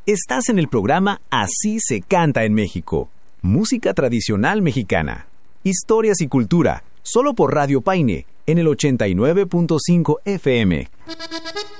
Estás en el programa Así se canta en México. Música tradicional mexicana. Historias y cultura, solo por Radio Paine, en el 89.5 FM.